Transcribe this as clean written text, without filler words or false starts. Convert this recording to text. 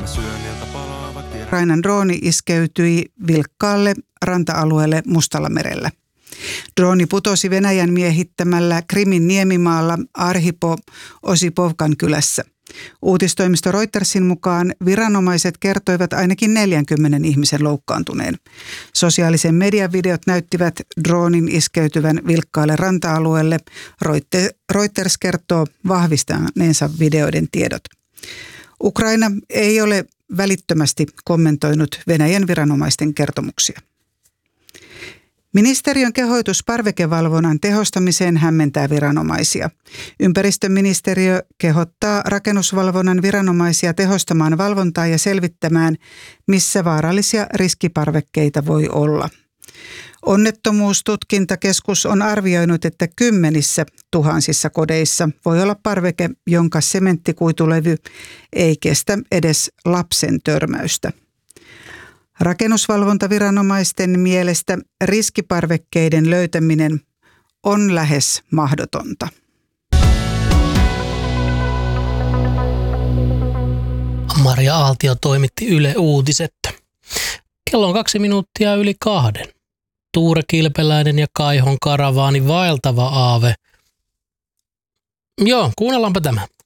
Ukrainan drooni iskeytyi vilkkaalle ranta-alueelle Mustallamerellä. Drooni putosi Venäjän miehittämällä Krimin niemimaalla Arhipo-Osipovkan kylässä. Uutistoimisto Reutersin mukaan viranomaiset kertoivat ainakin 40 ihmisen loukkaantuneen. Sosiaalisen median videot näyttivät droonin iskeytyvän vilkkaalle ranta-alueelle. Reuters kertoo vahvistaneensa videoiden tiedot. Ukraina ei ole välittömästi kommentoinut Venäjän viranomaisten kertomuksia. Ministeriön kehoitus parvekevalvonnan tehostamiseen hämmentää viranomaisia. Ympäristöministeriö kehottaa rakennusvalvonnan viranomaisia tehostamaan valvontaa ja selvittämään, missä vaarallisia riskiparvekkeita voi olla. Onnettomuustutkintakeskus on arvioinut, että 10 000 kodeissa voi olla parveke, jonka sementtikuitulevy ei kestä edes lapsen törmäystä. Rakennusvalvontaviranomaisten mielestä riskiparvekkeiden löytäminen on lähes mahdotonta. Maria Aaltio toimitti Yle Uutiset. Kello on 2 minuuttia yli 2. Tuure Kilpeläinen ja Kaihon karavaani vaeltava aave. Joo, kuunnellaanpa tämä.